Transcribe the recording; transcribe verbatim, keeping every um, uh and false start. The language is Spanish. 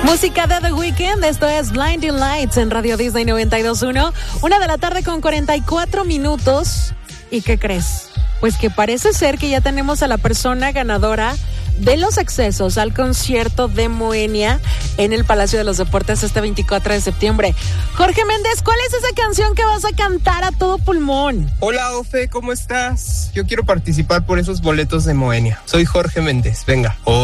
Música de The Weeknd, esto es Blinding Lights en Radio Disney noventa y dos punto uno. Una de la tarde con cuarenta y cuatro minutos. ¿Y qué crees? Pues que parece ser que ya tenemos a la persona ganadora de los accesos al concierto de Moenia en el Palacio de los Deportes este veinticuatro de septiembre. Jorge Méndez, ¿cuál es esa canción que vas a cantar a todo pulmón? Hola, Ofe, ¿cómo estás? Yo quiero participar por esos boletos de Moenia. Soy Jorge Méndez, venga. Oh.